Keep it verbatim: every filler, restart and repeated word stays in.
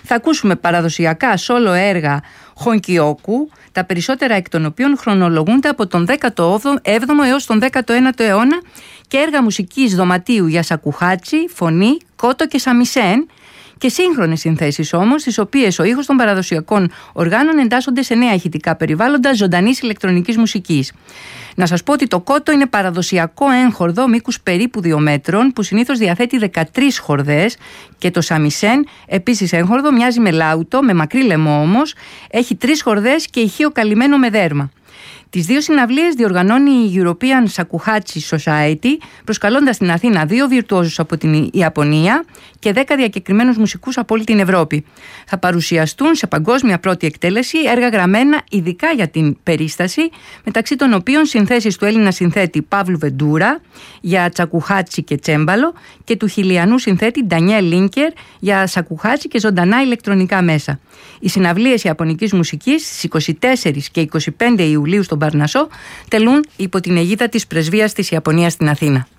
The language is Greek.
Θα ακούσουμε παραδοσιακά σόλο έργα Χονκιόκου, τα περισσότερα εκ των οποίων χρονολογούνται από τον δέκατο έβδομο έως τον δέκατο ένατο αιώνα, και έργα μουσικής δωματίου για σακουχάτσι, φωνή, κότο και σαμισέν, και σύγχρονες συνθέσεις όμως, στις οποίες ο ήχος των παραδοσιακών οργάνων εντάσσονται σε νέα ηχητικά περιβάλλοντα ζωντανής ηλεκτρονικής μουσικής. Να σας πω ότι το κότο είναι παραδοσιακό έγχορδο μήκους περίπου δύο μέτρων, που συνήθως διαθέτει δεκατρείς χορδές, και το σαμισέν, επίσης έγχορδο, μοιάζει με λάουτο, με μακρύ λαιμό όμως, έχει τρεις χορδές και ηχείο καλυμμένο με δέρμα. Τις δύο συναυλίες διοργανώνει η European Shakuhachi Society, προσκαλώντας στην Αθήνα δύο βιρτουόζους από την Ιαπωνία και δέκα διακεκριμένους μουσικούς από όλη την Ευρώπη. Θα παρουσιαστούν σε παγκόσμια πρώτη εκτέλεση έργα γραμμένα ειδικά για την περίσταση, μεταξύ των οποίων συνθέσεις του Έλληνα συνθέτη Παύλου Βεντούρα για τσακουχάτσι και τσέμπαλο και του χιλιανού συνθέτη Ντανιέλ Λίνκερ για σακουχάτσι και ζωντανά ηλεκτρονικά μέσα. Οι συναυλίες ιαπωνικής μουσικής στις είκοσι τέσσερις και είκοσι πέντε Ιουλίου στον Παρνασσό τελούν υπό την αιγίδα της Πρεσβείας της Ιαπωνίας στην Αθήνα.